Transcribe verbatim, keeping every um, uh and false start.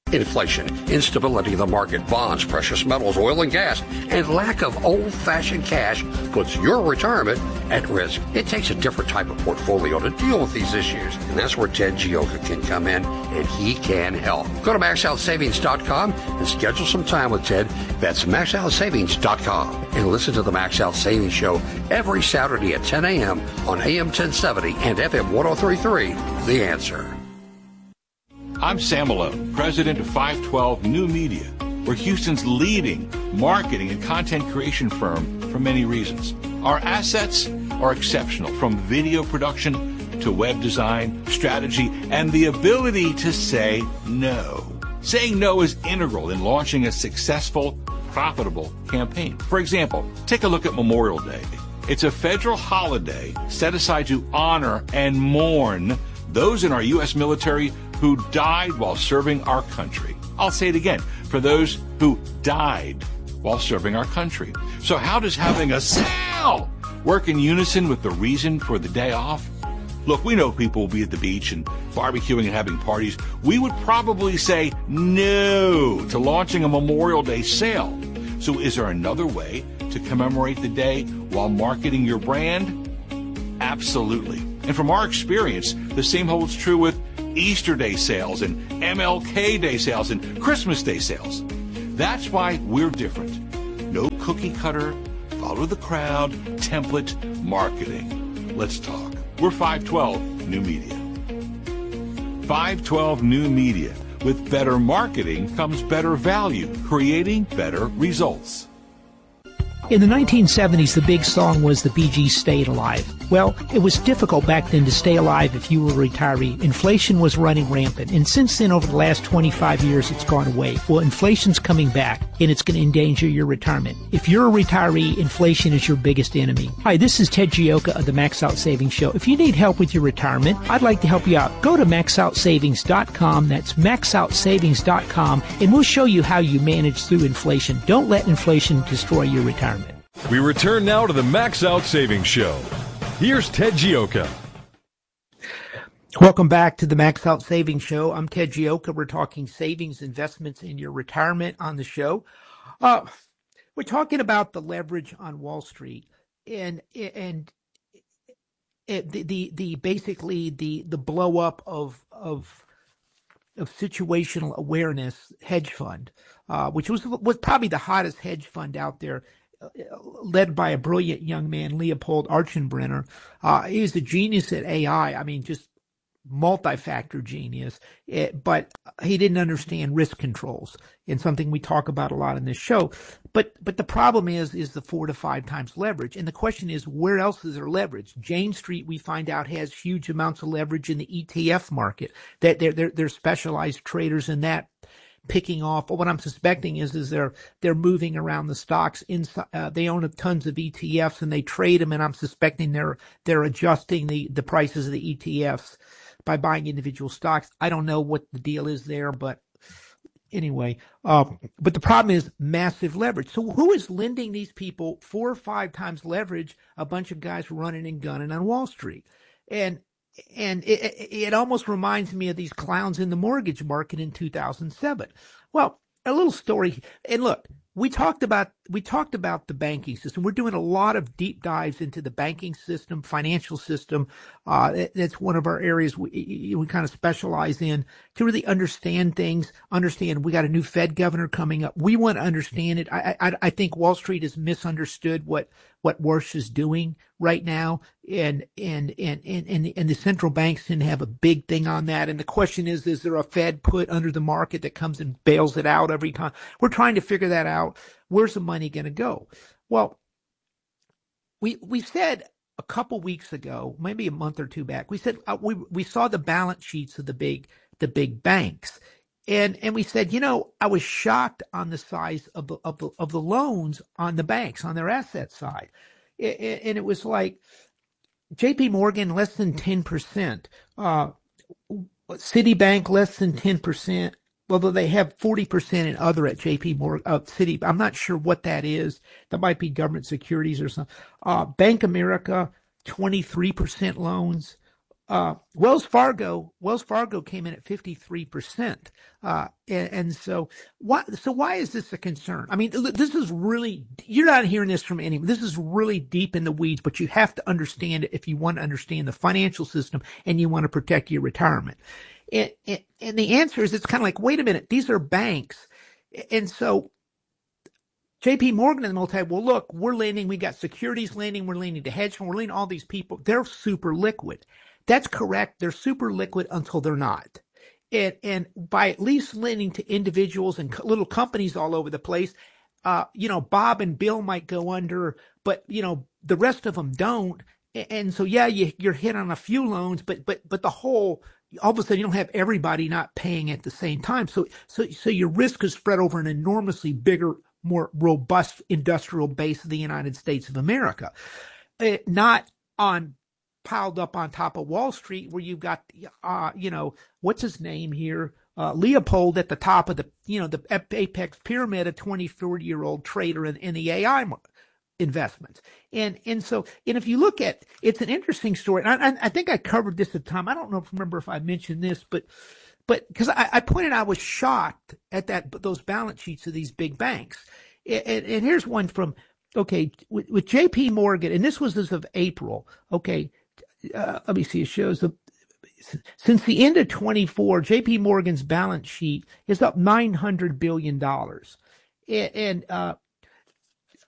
Inflation, instability of the market, bonds, precious metals, oil and gas, and lack of old-fashioned cash puts your retirement at risk. It takes a different type of portfolio to deal with these issues, and that's where Ted Gioka can come in, and he can help. Go to max out savings dot com and schedule some time with Ted. That's max out savings dot com. And listen to the Max Out Savings Show every Saturday at ten a.m. on A M ten seventy and F M ten thirty-three. The Answer. I'm Sam Malone, president of five twelve New Media. We're Houston's leading marketing and content creation firm for many reasons. Our assets are exceptional, from video production to web design, strategy, and the ability to say no. Saying no is integral in launching a successful, profitable campaign. For example, take a look at Memorial Day. It's a federal holiday set aside to honor and mourn those in our U S military who died while serving our country. I'll say it again, for those who died while serving our country. So how does having a sale work in unison with the reason for the day off? Look, we know people will be at the beach and barbecuing and having parties. We would probably say no to launching a Memorial Day sale. So is there another way to commemorate the day while marketing your brand? Absolutely. And from our experience, the same holds true with Easter Day sales and M L K Day sales and Christmas Day sales. That's why we're different. No cookie cutter, follow the crowd, template marketing. Let's talk. We're five twelve New Media. five twelve New Media. With better marketing comes better value, creating better results. In the nineteen seventies, the big song was the Bee Gees' Stayed Alive. Well, it was difficult back then to stay alive if you were a retiree. Inflation was running rampant, and since then, over the last twenty-five years, it's gone away. Well, inflation's coming back, and it's going to endanger your retirement. If you're a retiree, inflation is your biggest enemy. Hi, this is Ted Gioka of the Max Out Savings Show. If you need help with your retirement, I'd like to help you out. Go to max out savings dot com. That's max out savings dot com, and we'll show you how you manage through inflation. Don't let inflation destroy your retirement. We return now to the Max Out Savings Show. Here's Ted Gioka. Welcome back to the Max Out Savings Show. I'm Ted Gioka. We're talking savings, investments, in your retirement on the show. Uh, we're talking about the leverage on Wall Street and and it, the, the the basically the the blow up of of of situational awareness hedge fund, uh, which was was probably the hottest hedge fund out there, led by a brilliant young man, Leopold Archenbrenner. Uh, he was a genius at A I. I mean, just multi-factor genius, it, but he didn't understand risk controls, and something we talk about a lot in this show. But but the problem is is the four to five times leverage, and the question is, where else is there leverage? Jane Street, we find out, has huge amounts of leverage in the E T F market. That they're, they're they're specialized traders in that, picking off. But what I'm suspecting is is they're they're moving around the stocks. Inside, uh, they own tons of E T Fs and they trade them, and I'm suspecting they're they're adjusting the the prices of the E T Fs by buying individual stocks. I don't know what the deal is there, but anyway. Uh, but the problem is massive leverage. So who is lending these people four or five times leverage? A bunch of guys running and gunning on Wall Street, and and it, it almost reminds me of these clowns in the mortgage market in two thousand seven. Well, a little story. And look, we talked about we talked about the banking system. We're doing a lot of deep dives into the banking system, financial system. Uh, that's one of our areas we, we kind of specialize in, to really understand things. Understand we got a new Fed governor coming up. We want to understand it. I I, I think Wall Street has misunderstood what what Warsh is doing right now, and and and and and the, and the central banks didn't have a big thing on that. And the question is, is there a Fed put under the market that comes and bails it out every time? We're trying to figure that out. Where's the money going to go? Well, we we said a couple weeks ago, maybe a month or two back, we said uh, we we saw the balance sheets of the big the big banks, and and we said, you know, I was shocked on the size of the of the of the loans on the banks on their asset side, and, and it was like J P Morgan less than ten percent, uh, Citibank less than ten percent. Although they have forty percent in other at J P Morgan, uh, Citi. I'm not sure what that is. That might be government securities or something. Uh, Bank America, twenty-three percent loans. Uh, Wells Fargo, Wells Fargo came in at fifty-three percent. Uh, and, and so why, so why is this a concern? I mean, this is really, you're not hearing this from anyone. This is really deep in the weeds, but you have to understand it if you want to understand the financial system and you want to protect your retirement. And, and, and the answer is, it's kind of like, wait a minute, these are banks. And so J P Morgan and the multi, well, look, we're lending, we got securities lending, we're lending to hedge funds, we're lending all these people. They're super liquid. That's correct. They're super liquid until they're not. And, and by at least lending to individuals and co- little companies all over the place, uh, you know, Bob and Bill might go under, but, you know, the rest of them don't. And, and so, yeah, you, you're hit on a few loans, but, but, but the whole, all of a sudden you don't have everybody not paying at the same time. So, so, so your risk is spread over an enormously bigger, more robust industrial base of the United States of America, uh, not on piled up on top of Wall Street, where you've got, uh, you know, what's his name here? Uh, Leopold at the top of the, you know, the apex pyramid, a twenty, forty year old trader in, in the A I investments. And, and so, and if you look at, it's an interesting story. And I, I think I covered this at the time. I don't know if remember if I mentioned this, but, but because I, I pointed out I was shocked at that, those balance sheets of these big banks. And, and, and here's one from, okay, with, with J P Morgan, and this was as of April. Okay. Uh, let me see. It shows the since the end of twenty-four, J P Morgan's balance sheet is up nine hundred billion dollars, and, and uh,